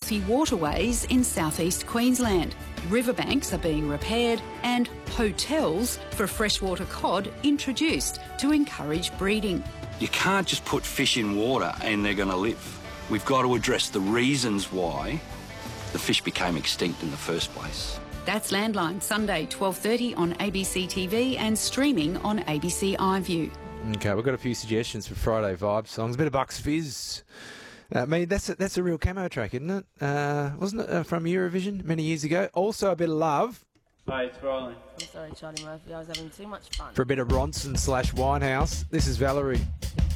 healthy waterways in southeast Queensland. Riverbanks are being repaired and hotels for freshwater cod introduced to encourage breeding. You can't just put fish in water and they're going to live. We've got to address the reasons why the fish became extinct in the first place. That's Landline, Sunday, 12:30 on ABC TV and streaming on ABC iView. Okay, we've got a few suggestions for Friday vibe songs. A bit of Bucks Fizz. I mean, that's a real camo track, isn't it? Wasn't it from Eurovision many years ago? Also a bit of love. Hey, it's rolling. I'm sorry, Charlie Murphy. I was having too much fun. For a bit of Ronson / Winehouse, this is Valerie.